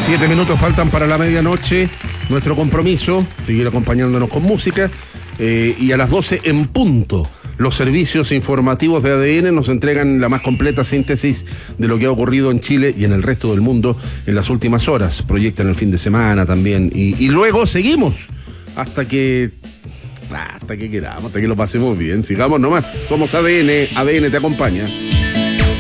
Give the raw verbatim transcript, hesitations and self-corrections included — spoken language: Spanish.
Siete minutos faltan para la medianoche. Nuestro compromiso, seguir acompañándonos con música. Eh, y a las doce en punto, los servicios informativos de A D N nos entregan la más completa síntesis de lo que ha ocurrido en Chile y en el resto del mundo en las últimas horas. Proyectan el fin de semana también. Y, y luego seguimos hasta que... Hasta que queramos, hasta que lo pasemos bien. Sigamos nomás. Somos A D N. A D N te acompaña.